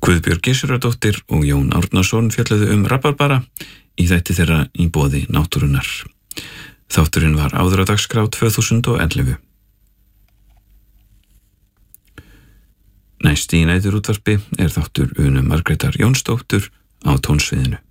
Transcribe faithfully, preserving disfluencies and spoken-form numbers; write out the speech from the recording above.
Guðbjörg Gissuradóttir og Jón Árnason fjölluðu um rabarbara í þætti þeirra í boði náttúrunnar. Þátturinn var áður á dagskrá tvö þúsund og ellefu. Næst í næturútvarpi er þáttur Unu Margrétar Jónsdóttur á tónsviðinu.